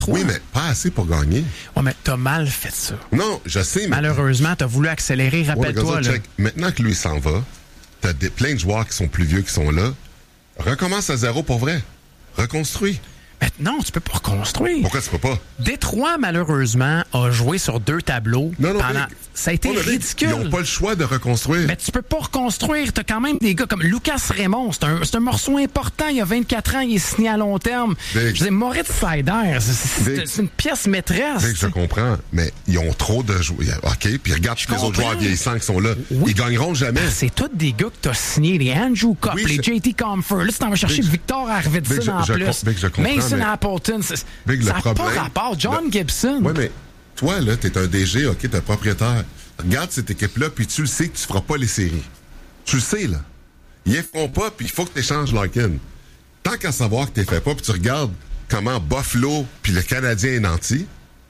Oui, mais pas assez pour gagner. Ouais, mais t'as mal fait ça. Non, je sais, mais... Malheureusement, t'as voulu accélérer, rappelle-toi. Ouais, check. Maintenant que lui s'en va, t'as plein de joueurs qui sont plus vieux qui sont là. Recommence à zéro pour vrai. Reconstruis. Mais non, tu peux pas reconstruire. Pourquoi tu peux pas? Détroit, malheureusement, a joué sur 2 tableaux. Non, Ça a été ridicule. Ils n'ont pas le choix de reconstruire. Mais tu peux pas reconstruire. T'as quand même des gars comme Lucas Raymond. C'est un morceau important. Il a 24 ans. Il est signé à long terme. Je veux dire, Moritz Seider, c'est une pièce maîtresse. Je comprends, mais ils ont trop de joueurs. OK, puis regarde tous les autres joueurs vieillissants qui sont là. Oui. Ils gagneront jamais. C'est tous des gars que t'as signés. Les Andrew Copp, les JT Comfort. Là, tu t'en vas chercher Victor Arvidsson en plus. Je comprends, Mason Appleton. Ça n'a pas rapport. John Gibson. Oui, mais toi, là, t'es un DG, OK, t'es un propriétaire. Regarde cette équipe-là, puis tu le sais que tu feras pas les séries. Tu le sais, là. Ils ne feront pas, puis il faut que tu échanges Larkin. Tant qu'à savoir que tu ne fais pas, puis tu regardes comment Buffalo puis le Canadien est nanti,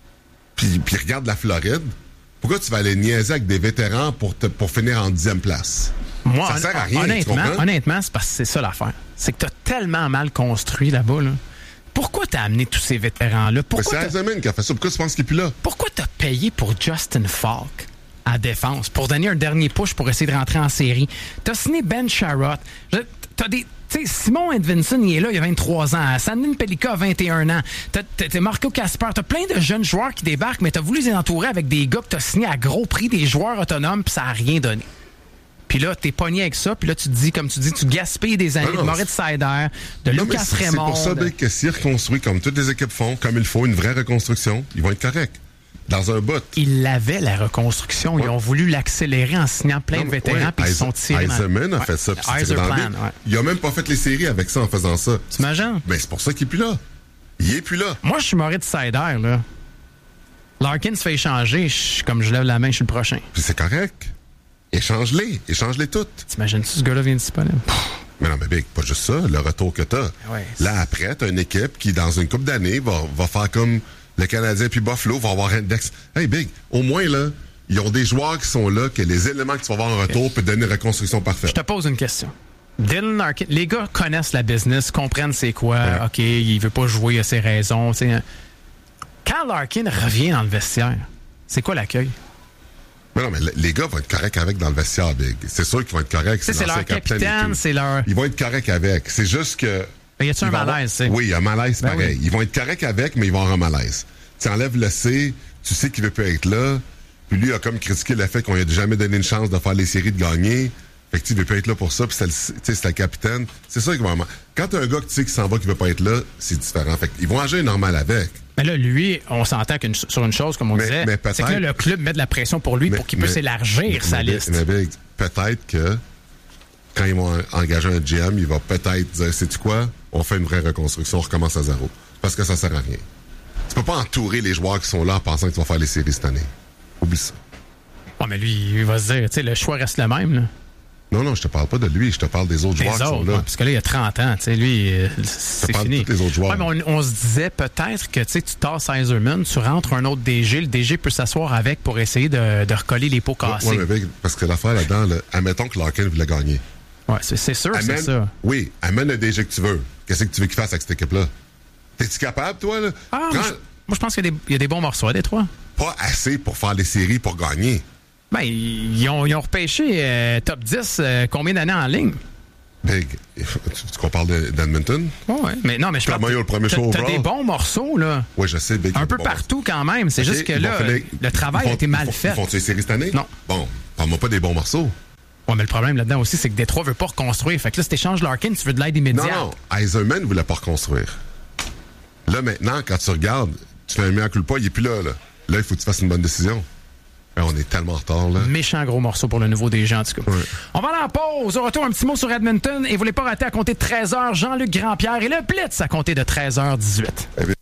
puis regarde la Floride, pourquoi tu vas aller niaiser avec des vétérans pour finir en 10e place? Moi, ça sert à rien, honnêtement, c'est parce que c'est ça l'affaire. C'est que tu as tellement mal construit là-bas, là. Pourquoi t'as amené tous ces vétérans-là? C'est Eisenman qui a fait ça. Pourquoi tu penses qu'il n'est plus là? Pourquoi t'as payé pour Justin Falk à défense pour donner un dernier push pour essayer de rentrer en série? T'as signé Ben Sherratt. T'as des... Tu sais, Simon Edvinson, il est là, il a 23 ans. Sandin Pelika a 21 ans. T'as Marco Casper. T'as plein de jeunes joueurs qui débarquent, mais t'as voulu les entourer avec des gars que t'as signés à gros prix, des joueurs autonomes, puis ça n'a rien donné. Puis là, t'es pogné avec ça, puis là, tu te dis, comme tu dis, tu gaspilles des années de Moritz Seider, de Lucas Raymond. C'est pour ça que s'ils reconstruisent comme toutes les équipes font, comme il faut, une vraie reconstruction, ils vont être corrects. Dans un bout. Ils l'avaient, la reconstruction. Ils ont voulu l'accélérer en signant plein de vétérans, puis ils se sont tirés. Eisenman a fait ça, puis c'est tiré dans le vide. Il a même pas fait les séries avec ça en faisant ça. T'imagines? Mais c'est pour ça qu'il est plus là. Il est plus là. Moi, je suis Moritz Seider, là. Larkin se fait échanger, comme je lève la main, je suis le prochain. Puis c'est correct. Échange-les toutes. T'imagines-tu ce gars-là vient disponible? Mais non, mais Big, pas juste ça, le retour que t'as. Ouais, là, après, t'as une équipe qui, dans une couple d'années, va faire comme le Canadien puis Buffalo, va avoir un index. Hey, Big, au moins, là, ils ont des joueurs qui sont là, que les éléments que tu vas avoir en retour peuvent donner une reconstruction parfaite. Je te pose une question. Dylan Larkin, les gars connaissent la business, comprennent c'est quoi. Ouais. OK, il veut pas jouer, il a ses raisons. T'sais. Quand Larkin revient dans le vestiaire, c'est quoi l'accueil? Mais non, mais les gars vont être corrects avec dans le vestiaire, Big. C'est sûr qu'ils vont être corrects. C'est leur capitaine, c'est leur... Ils vont être corrects avec. C'est juste que... Mais y a-tu un malaise, c'est? Oui, il y a un malaise pareil. Oui. Ils vont être corrects avec, mais ils vont avoir un malaise. Tu enlèves le C, tu sais qu'il veut plus être là. Puis lui a comme critiqué le fait qu'on lui a jamais donné une chance de faire les séries, de gagner. Fait que tu veut plus être là pour ça, puis c'est le capitaine. C'est ça qui va... Quand t'as un gars que tu sais qui s'en va, qui veut pas être là, c'est différent. Fait qu'ils vont agir normal avec. Mais là, lui, on s'entend sur une chose, comme on disait, c'est que là, le club met de la pression pour lui pour qu'il puisse élargir sa liste. Mais peut-être que quand ils vont engager un GM, il va peut-être dire, sais-tu quoi, on fait une vraie reconstruction, on recommence à zéro. Parce que ça sert à rien. Tu peux pas entourer les joueurs qui sont là en pensant que tu vas faire les séries cette année. Oublie ça. Oh, mais lui, il va se dire, tu sais, le choix reste le même, là. Non, je te parle pas de lui, je te parle des autres joueurs qui sont là. Ouais, parce que là, il y a 30 ans, tu sais, lui, c'est fini. De tous les autres joueurs. Ouais, mais on se disait peut-être que tu tasses Eisenman, tu rentres un autre DG, le DG peut s'asseoir avec pour essayer de recoller les pots cassés. Oui, mais parce que l'affaire là-dedans, là, admettons que Larkin voulait gagner. Oui, c'est sûr, c'est ça. Oui, amène le DG que tu veux. Qu'est-ce que tu veux qu'il fasse avec cette équipe-là? T'es-tu capable, toi, là? Moi, je pense qu'il y a des bons morceaux à Détroit. Pas assez pour faire les séries pour gagner. Ben, ils ont repêché top 10 combien d'années en ligne? Big. Tu parles d'Edmonton? Oui, mais non, mais je parle. T'as des bons morceaux, là. Oui, je sais, Big. Un peu partout quand même. C'est juste que là, le travail a été mal fait. Ils font-tu les séries cette année? Non. Bon, parle-moi pas des bons morceaux. Oui, mais le problème là-dedans aussi, c'est que Détroit veut pas reconstruire. Fait que là, si t'échanges Larkin, tu veux de l'aide immédiate. Non. Eisenman voulait pas reconstruire. Là, maintenant, quand tu regardes, tu fais un mea culpa, il est plus là. Là, il faut que tu fasses une bonne décision. On est tellement en retard, là. Méchant gros morceau pour le nouveau DG, en tout cas. Ouais. On va aller en pause. Au retour, un petit mot sur Edmonton. Et vous ne voulez pas rater à compter de 13h, Jean-Luc Grandpierre et le Blitz à compter de 13h18.